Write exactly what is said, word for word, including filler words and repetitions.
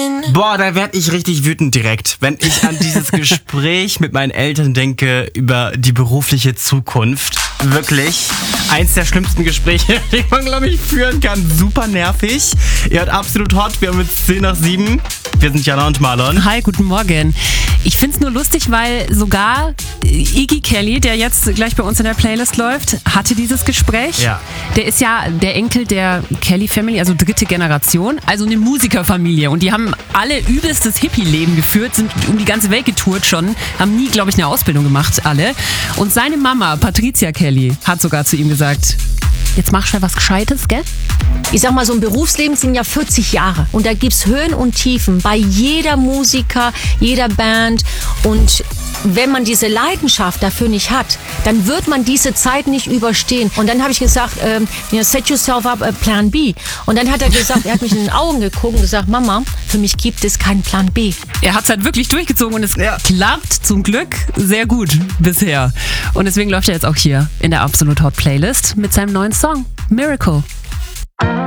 Boah, da werd ich richtig wütend direkt, wenn ich an dieses Gespräch mit meinen Eltern denke über die berufliche Zukunft. Wirklich eins der schlimmsten Gespräche, die man, glaube ich, führen kann. Super nervig. Ihr hört Absolut Hot, wir haben jetzt zehn nach sieben. Wir sind Jana und Marlon. Hi, guten Morgen. Ich find's nur lustig, weil sogar Iggy Kelly, der jetzt gleich bei uns in der Playlist läuft, hatte dieses Gespräch. Ja. Der ist ja der Enkel der Kelly Family, also dritte Generation, also eine Musikerfamilie. Und die haben alle übelstes Hippie-Leben geführt, sind um die ganze Welt getourt schon, haben nie, glaube ich, eine Ausbildung gemacht, alle. Und seine Mama, Patricia Kelly, hat sogar zu ihm gesagt, jetzt mach schon was Gescheites, gell? Ich sag mal, so ein Berufsleben sind ja vierzig Jahre. Und da gibt's Höhen und Tiefen bei jeder Musiker, jeder Band. Und wenn man diese Leidenschaft dafür nicht hat, dann wird man diese Zeit nicht überstehen. Und dann habe ich gesagt, ähm, set yourself up a Plan B. Und dann hat er gesagt, er hat mich in den Augen geguckt und gesagt, Mama, für mich gibt es keinen Plan B. Er hat es halt wirklich durchgezogen und es Ja. klappt zum Glück sehr gut bisher. Und deswegen läuft er jetzt auch hier in der Absolut Hot Playlist mit seinem neuen Song Miracle.